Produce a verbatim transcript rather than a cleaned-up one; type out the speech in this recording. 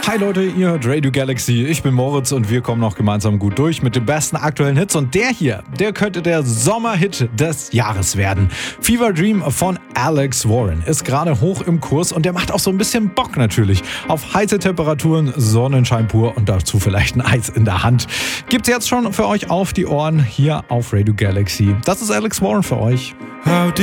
Hi Leute, ihr hört Radio Galaxy, ich bin Moritz und wir kommen noch gemeinsam gut durch mit den besten aktuellen Hits und der hier, der könnte der Sommerhit des Jahres werden. Fever Dream von Alex Warren ist gerade hoch im Kurs und der macht auch so ein bisschen Bock natürlich auf heiße Temperaturen, Sonnenschein pur und dazu vielleicht ein Eis in der Hand. Gibt's jetzt schon für euch auf die Ohren hier auf Radio Galaxy. Das ist Alex Warren für euch. How